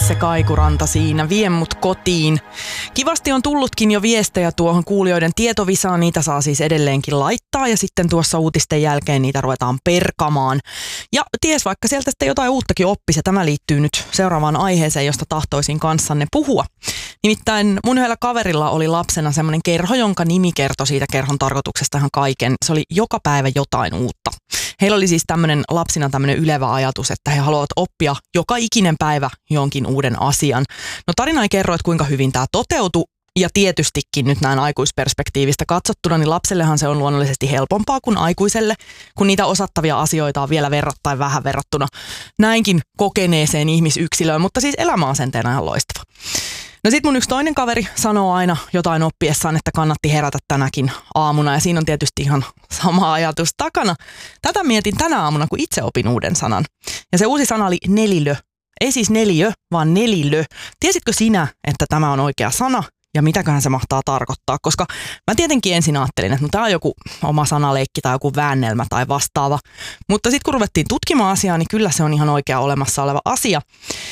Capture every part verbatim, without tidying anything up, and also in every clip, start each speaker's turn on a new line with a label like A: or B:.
A: se kaikuranta siinä, vie mut kotiin. Kivasti on tullutkin jo viestejä tuohon kuulijoiden tietovisaan, niitä saa siis edelleenkin laittaa ja sitten tuossa uutisten jälkeen niitä ruvetaan perkamaan. Ja ties vaikka sieltä sitten jotain uuttakin oppisi, ja tämä liittyy nyt seuraavaan aiheeseen, josta tahtoisin kanssanne puhua. Nimittäin mun yhdellä kaverilla oli lapsena semmoinen kerho, jonka nimi kertoi siitä kerhon tarkoituksesta ihan kaiken. Se oli joka päivä jotain uutta. Heillä oli siis tämmöinen lapsina tämmöinen ylevä ajatus, että he haluavat oppia joka ikinen päivä jonkin uuden asian. No tarina ei kerro, että kuinka hyvin tämä toteutui. Ja tietystikin nyt näin aikuisperspektiivistä katsottuna, niin lapsellehan se on luonnollisesti helpompaa kuin aikuiselle, kun niitä osattavia asioita on vielä verrattain vähän verrattuna näinkin kokeneeseen ihmisyksilöön, mutta siis elämäasenteena ihan loistava. No sit mun yksi toinen kaveri sanoo aina jotain oppiessaan, että kannatti herätä tänäkin aamuna, ja siinä on tietysti ihan sama ajatus takana. Tätä mietin tänä aamuna, kun itse opin uuden sanan. Ja se uusi sana oli nelilö. Ei siis neliö, vaan nelilö. Tiesitkö sinä, että tämä on oikea sana? Ja mitäköhän se mahtaa tarkoittaa, koska mä tietenkin ensin ajattelin, että no tää on joku oma sanaleikki tai joku väännelmä tai vastaava. Mutta sitten kun ruvettiin tutkimaan asiaa, niin kyllä se on ihan oikea olemassa oleva asia.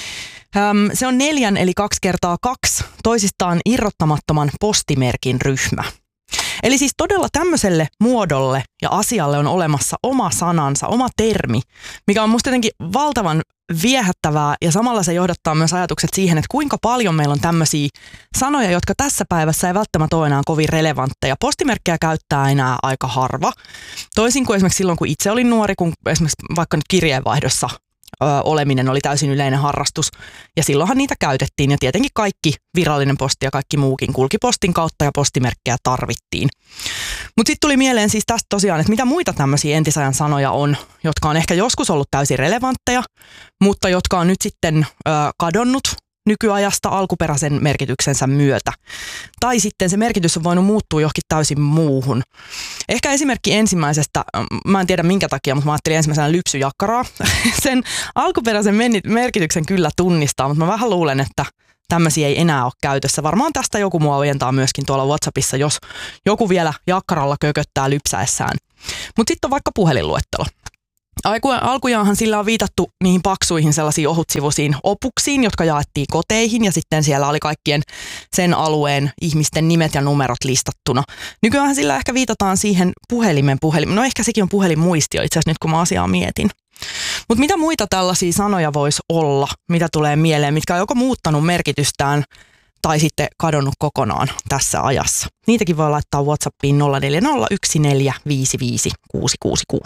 A: Öm, se on neljän eli kaksi kertaa kaksi toisistaan irrottamattoman postimerkin ryhmä. Eli siis todella tämmöiselle muodolle ja asialle on olemassa oma sanansa, oma termi, mikä on musta jotenkin valtavan viehättävää ja samalla se johdattaa myös ajatukset siihen, että kuinka paljon meillä on tämmöisiä sanoja, jotka tässä päivässä ei välttämättä ole enää kovin relevantteja. Postimerkkejä käyttää enää aika harva. Toisin kuin esimerkiksi silloin, kun itse olin nuori, kun esimerkiksi vaikka nyt kirjeenvaihdossa ö, oleminen oli täysin yleinen harrastus. Ja silloinhan niitä käytettiin ja tietenkin kaikki virallinen posti ja kaikki muukin kulki postin kautta ja postimerkkejä tarvittiin. Mutta sitten tuli mieleen siis tästä tosiaan, että mitä muita tämmöisiä entisajan sanoja on, jotka on ehkä joskus ollut täysin relevantteja, mutta jotka on nyt sitten ö, kadonnut nykyajasta alkuperäisen merkityksensä myötä. Tai sitten se merkitys on voinut muuttua johonkin täysin muuhun. Ehkä esimerkki ensimmäisestä, mä en tiedä minkä takia, mutta mä ajattelin ensimmäisenä lypsyjakkaraa. Sen alkuperäisen merkityksen kyllä tunnistaa, mutta mä vähän luulen, että tämmöisiä ei enää ole käytössä. Varmaan tästä joku mua ojentaa myöskin tuolla WhatsAppissa, jos joku vielä jakkaralla kököttää lypsäessään. Mutta sitten on vaikka puhelinluettelo. Alkujaanhan sillä on viitattu niihin paksuihin sellaisiin ohutsivuisiin opuksiin, jotka jaettiin koteihin ja sitten siellä oli kaikkien sen alueen ihmisten nimet ja numerot listattuna. Nykyään sillä ehkä viitataan siihen puhelimen puhelimen. No ehkä sekin on puhelinmuistio itse asiassa nyt kun mä asiaa mietin. Mutta mitä muita tällaisia sanoja voisi olla, mitä tulee mieleen, mitkä on joko muuttanut merkitystään tai sitten kadonnut kokonaan tässä ajassa? Niitäkin voi laittaa WhatsAppiin nolla neljä nolla yksi neljä viisi viisi kuusi kuusi kuusi.